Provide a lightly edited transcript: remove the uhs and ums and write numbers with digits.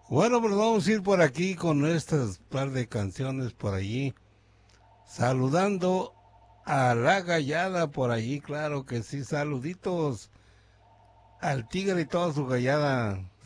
Bueno, pues vamos a ir por aquí con estas par de canciones por allí. Saludando a la gallada por allí, claro que sí. Saluditos al tigre y toda su gallada.